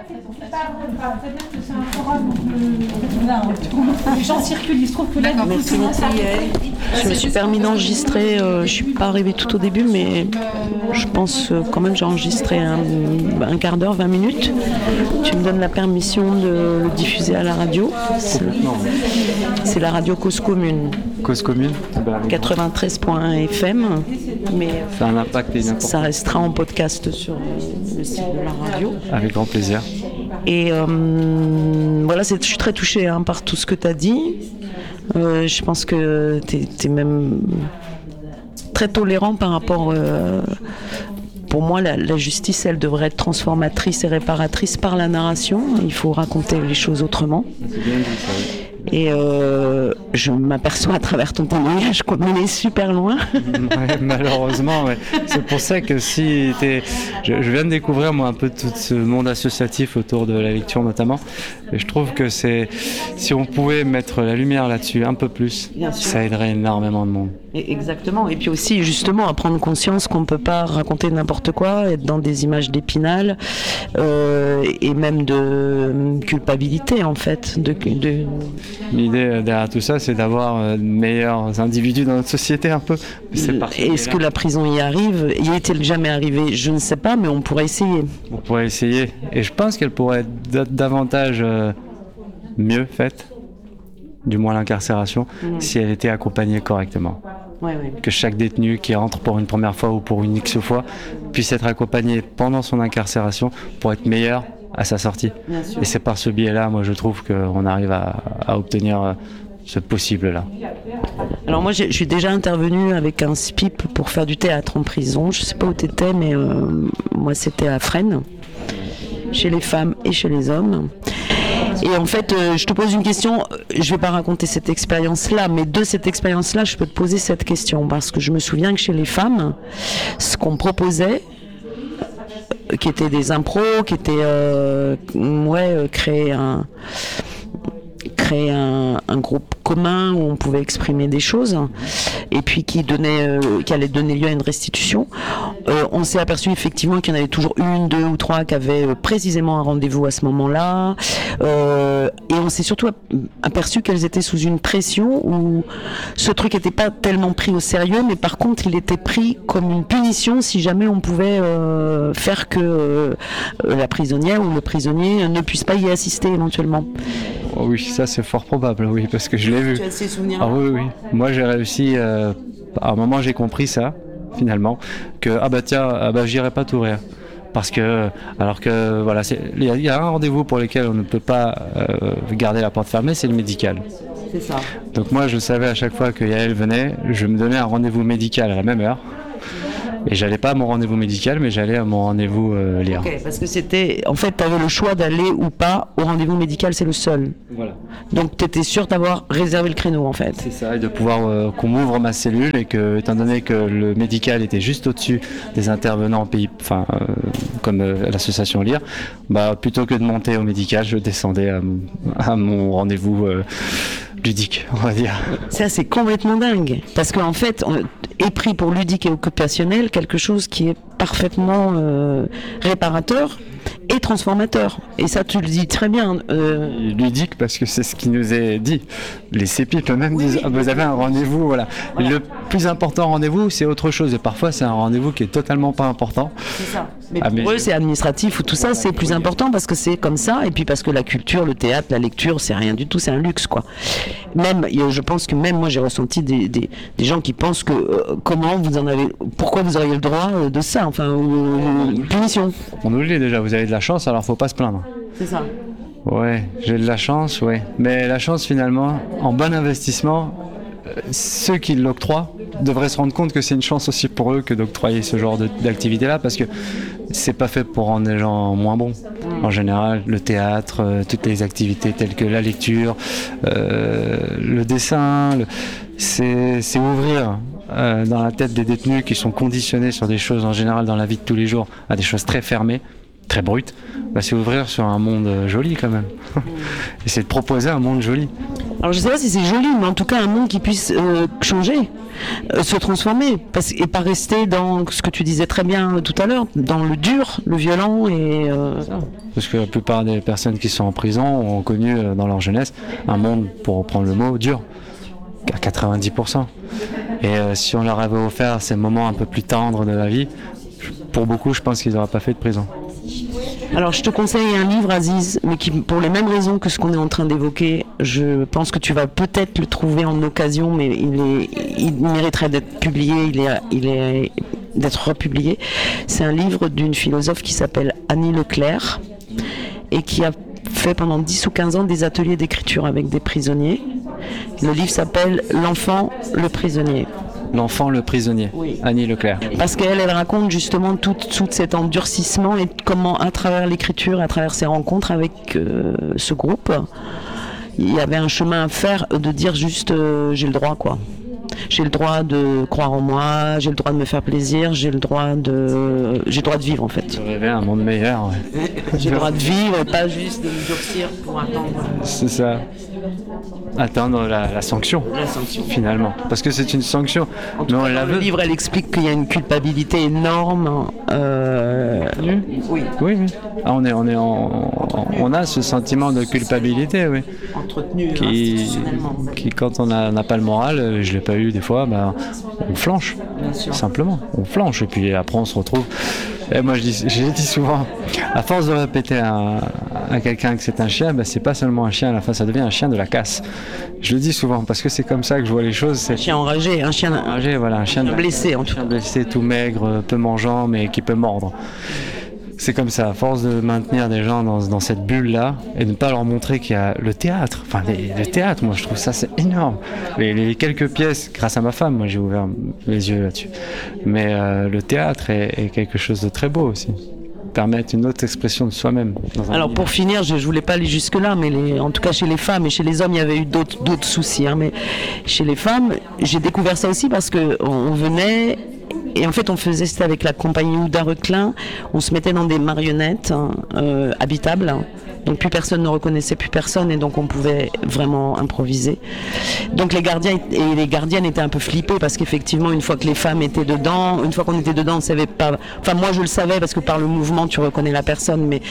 C'est-à-dire que c'est un forum, donc les gens circulent, il se trouve que là, du coup, tout le monde s'arrête. Je me suis permis d'enregistrer, je ne suis pas arrivée tout au début, mais je pense quand même j'ai enregistré un quart d'heure, 20 minutes. Tu me donnes la permission de le diffuser à la radio. C'est la radio Cause Commune. Cause Commune 93.1 FM, mais ça a un impact important. Ça restera en podcast sur le site de la radio. Avec grand plaisir. Et voilà, je suis très touchée par tout ce que tu as dit. Je pense que tu es même très tolérant par rapport... pour moi, la justice, elle devrait être transformatrice et réparatrice par la narration. Il faut raconter les choses autrement. C'est bien dit, ça, oui. Et je m'aperçois à travers ton témoignage qu'on en est super loin. Ouais, malheureusement, ouais. C'est pour ça que je viens de découvrir moi un peu tout ce monde associatif autour de la lecture notamment. Et je trouve que si on pouvait mettre la lumière là-dessus un peu plus, ça aiderait énormément de monde. Exactement. Et puis aussi justement à prendre conscience qu'on ne peut pas raconter n'importe quoi, être dans des images d'Épinal et même de culpabilité en fait. L'idée derrière tout ça, c'est d'avoir de meilleurs individus dans notre société un peu. Est-ce que la prison y arrive ? Y est-elle jamais arrivée ? Je ne sais pas, mais on pourrait essayer. On pourrait essayer. Et je pense qu'elle pourrait être davantage mieux faite, du moins l'incarcération, si elle était accompagnée correctement. Ouais. Que chaque détenu qui entre pour une première fois ou pour une X fois puisse être accompagné pendant son incarcération pour être meilleur à sa sortie. Et c'est par ce biais-là, moi je trouve qu'on arrive à obtenir ce possible-là. Alors moi je suis déjà intervenue avec un SPIP pour faire du théâtre en prison. Je ne sais pas où tu étais, mais moi c'était à Fresnes, chez les femmes et chez les hommes. Et en fait, je te pose une question, je ne vais pas raconter cette expérience-là, mais de cette expérience-là, je peux te poser cette question, parce que je me souviens que chez les femmes, ce qu'on proposait, qui étaient des impros, qui étaient créer un groupe commun où on pouvait exprimer des choses et puis qui allait donner lieu à une restitution. On s'est aperçu effectivement qu'il y en avait toujours une, deux ou trois qui avaient précisément un rendez-vous à ce moment-là et on s'est surtout aperçu qu'elles étaient sous une pression où ce truc n'était pas tellement pris au sérieux, mais par contre il était pris comme une punition si jamais on pouvait faire que la prisonnière ou le prisonnier ne puisse pas y assister éventuellement. Oh oui, ça c'est fort probable, oui, parce que je l'ai vu. Tu as ces souvenirs? Ah oui. Moi j'ai réussi, à un moment j'ai compris ça, finalement, que j'irai pas t'ouvrir. Parce que, alors que, voilà, il y a un rendez-vous pour lequel on ne peut pas garder la porte fermée, c'est le médical. C'est ça. Donc moi je savais à chaque fois que Yael venait, je me donnais un rendez-vous médical à la même heure. Et j'allais pas à mon rendez-vous médical, mais j'allais à mon rendez-vous lire. Ok, parce que c'était... En fait, tu avais le choix d'aller ou pas au rendez-vous médical, c'est le seul. Voilà. Donc tu étais sûr d'avoir réservé le créneau, en fait. C'est ça, et de pouvoir qu'on m'ouvre ma cellule, et que, étant donné que le médical était juste au-dessus des intervenants comme l'association Lire, plutôt que de monter au médical, je descendais à mon rendez-vous ludique, on va dire. Ça, c'est complètement dingue. Parce qu'en fait, on est pris pour ludique et occupationnel quelque chose qui est parfaitement réparateur et transformateur. Et ça, tu le dis très bien. Ludique, parce que c'est ce qui nous est dit. Les CEPIP eux-mêmes disent vous avez un rendez-vous, voilà. Le plus important rendez-vous, c'est autre chose. Et parfois, c'est un rendez-vous qui est totalement pas important. C'est ça. Mais pour eux, c'est administratif ou tout ça, c'est plus important parce que c'est comme ça. Et puis parce que la culture, le théâtre, la lecture, c'est rien du tout, c'est un luxe, quoi. Même, je pense que même moi, j'ai ressenti des gens qui pensent que pourquoi vous auriez le droit de ça, enfin, une punition. On nous le dit déjà, vous avez de la chance, alors faut pas se plaindre. C'est ça. Ouais, j'ai de la chance, ouais. Mais la chance, finalement, en bon investissement, ceux qui l'octroient devraient se rendre compte que c'est une chance aussi pour eux que d'octroyer ce genre d'activité-là, parce que c'est pas fait pour rendre les gens moins bons. En général, le théâtre, toutes les activités telles que la lecture, le dessin, c'est ouvrir dans la tête des détenus qui sont conditionnés sur des choses en général dans la vie de tous les jours à des choses très fermées. très brute, bah, c'est ouvrir sur un monde joli quand même. Et c'est de proposer un monde joli. Alors je sais pas si c'est joli, mais en tout cas un monde qui puisse changer, se transformer, et pas rester dans ce que tu disais très bien tout à l'heure, dans le dur, le violent et... Parce que la plupart des personnes qui sont en prison ont connu dans leur jeunesse un monde, pour reprendre le mot, dur, à 90%. Et si on leur avait offert ces moments un peu plus tendres de la vie, pour beaucoup, je pense qu'ils n'auraient pas fait de prison. Alors je te conseille un livre, Aziz, mais qui, pour les mêmes raisons que ce qu'on est en train d'évoquer, je pense que tu vas peut-être le trouver en occasion, mais il mériterait d'être publié, d'être republié. C'est un livre d'une philosophe qui s'appelle Annie Leclerc et qui a fait pendant 10 ou 15 ans des ateliers d'écriture avec des prisonniers. Le livre s'appelle L'enfant, le prisonnier. L'enfant, le prisonnier, oui. Annie Leclerc. Parce qu'elle raconte justement tout cet endurcissement et comment, à travers l'écriture, à travers ses rencontres avec ce groupe, il y avait un chemin à faire de dire juste j'ai le droit, quoi. J'ai le droit de croire en moi, j'ai le droit de me faire plaisir, j'ai le droit de vivre en fait. De rêver un monde meilleur. Ouais. J'ai le droit de vivre, pas juste de me durcir pour attendre. C'est ça. Attendre la sanction. La sanction. Finalement. Parce que c'est une sanction. En tout cas, dans le livre, elle explique qu'il y a une culpabilité énorme. Oui. Ah, on a ce sentiment de culpabilité, oui. Entretenu. Qui quand on n'a pas le moral, je l'ai pas eu des fois, bah, on flanche. Bien sûr. Simplement. On flanche. Et puis après, on se retrouve. Et moi, j'ai dit souvent, à force de répéter à quelqu'un que c'est un chien, ben, c'est pas seulement un chien, à la fin, ça devient un chien de la casse. Je le dis souvent, parce que c'est comme ça que je vois les choses. C'est un chien enragé, un chien enragé, voilà, un chien blessé, en tout cas. Blessé, tout maigre, peu mangeant, mais qui peut mordre. C'est comme ça, à force de maintenir des gens dans cette bulle-là et de ne pas leur montrer qu'il y a le théâtre. Enfin, le théâtre, moi, je trouve ça, c'est énorme. Les quelques pièces, grâce à ma femme, moi, j'ai ouvert les yeux là-dessus. Mais le théâtre est quelque chose de très beau aussi. Permettre une autre expression de soi-même. Alors, pour finir, je voulais pas aller jusque-là, mais en tout cas, chez les femmes et chez les hommes, il y avait eu d'autres soucis. Hein, mais chez les femmes, j'ai découvert ça aussi parce qu'on venait... Et en fait, on faisait ça avec la compagnie Ouda Reclin. On se mettait dans des marionnettes habitables. Donc plus personne ne reconnaissait plus personne et donc on pouvait vraiment improviser. Donc les gardiens et les gardiennes étaient un peu flippés parce qu'effectivement, une fois que les femmes étaient dedans, une fois qu'on était dedans, on savait pas. Enfin, moi je le savais parce que par le mouvement, tu reconnais la personne, mais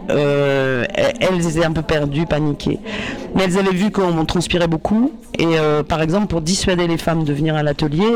elles étaient un peu perdues, paniquées. Mais elles avaient vu qu'on transpirait beaucoup et par exemple, pour dissuader les femmes de venir à l'atelier,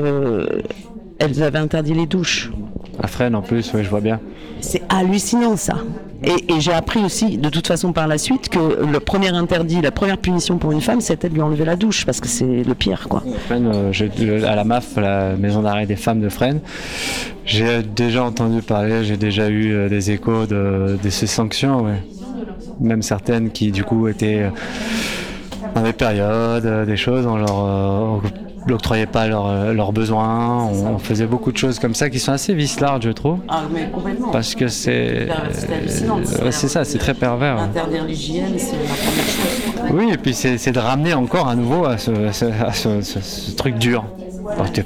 elles avaient interdit les douches. À Fresnes en plus, oui, je vois bien. C'est hallucinant ça. Et j'ai appris aussi, de toute façon par la suite, que le premier interdit, la première punition pour une femme, c'était de lui enlever la douche, parce que c'est le pire, quoi. Fresnes, à la MAF, la maison d'arrêt des femmes de Fresnes, j'ai déjà entendu parler, j'ai déjà eu des échos de ces sanctions, ouais. Même certaines qui du coup étaient dans des périodes, des choses, on leur n'octroyait pas leurs besoins, on faisait beaucoup de choses comme ça qui sont assez vicelardes, je trouve. Ah, mais complètement. Parce que c'est hallucinant. C'est ça, c'est très pervers. Interdire l'hygiène, c'est la première chose. Oui, et puis c'est de ramener encore à nouveau à ce truc dur.